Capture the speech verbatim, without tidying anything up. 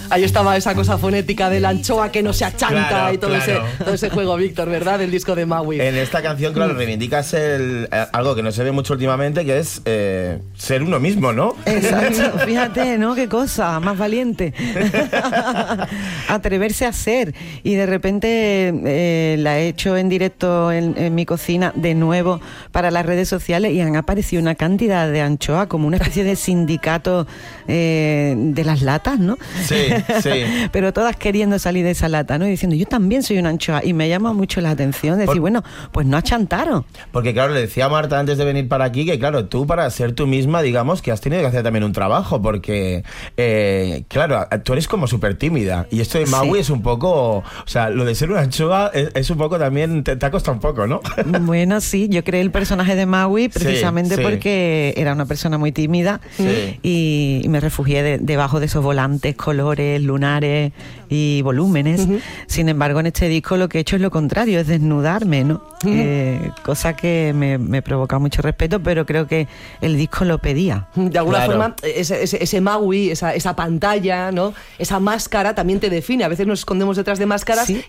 Ahí estaba esa cosa fonética de la anchoa que no se achanta, claro, y todo, claro. ese, todo ese juego, Víctor, ¿verdad? Del disco de Maui. En esta canción, claro, reivindicas el, eh, algo que no se ve mucho últimamente, que es eh, ser uno mismo, ¿no? Exacto, fíjate, ¿no? Qué cosa, más valiente. Atreverse a ser. Y de repente eh, la he hecho en directo en, en mi cocina de nuevo para las redes sociales y han aparecido una cantidad de anchoas, como una especie de sindicato eh, de las latas, ¿no? Sí, sí. Pero todas queriendo salir de esa lata, ¿no? Y diciendo, yo también soy una anchoa. Y me llama mucho la atención decir, Por... bueno, pues no achantaron. Porque claro, le decía a Marta antes de venir para aquí que claro, tú para ser tú misma, digamos que has tenido que hacer también un trabajo, porque eh, claro, tú eres como súper tímida. Y esto de Maui sí. es un poco, o sea, lo de ser una anchoa es, es un poco también, te, te ha costado un poco, ¿no? Bueno, sí, yo creé el personaje de Maui precisamente sí, sí. porque era una persona muy tímida sí. y, y me refugié de, debajo de esos volantes, colores, lunares y volúmenes. Uh-huh. Sin embargo, en este disco lo que he hecho es lo contrario, es desnudarme, ¿no? Uh-huh. Eh, cosa que me, me provoca mucho respeto, pero creo que el disco lo pedía. De alguna claro. forma, ese, ese, ese Maui, esa, esa pantalla, ¿no? Esa máscara también te define. A veces nos escondemos detrás de máscaras. ¿Sí?